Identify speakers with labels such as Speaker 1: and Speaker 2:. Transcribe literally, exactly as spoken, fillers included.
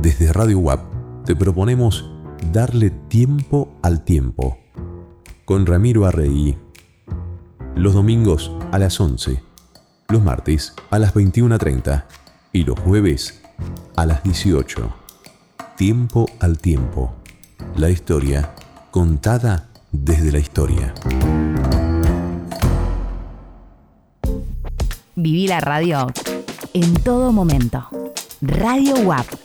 Speaker 1: Desde Radio U A P te proponemos darle tiempo al tiempo. Con Ramiro Arregui. Los domingos a las once, los martes a las veintiuna treinta y los jueves a las dieciocho. Tiempo al tiempo. La historia contada desde la historia.
Speaker 2: Viví la radio en todo momento. Radio U A P.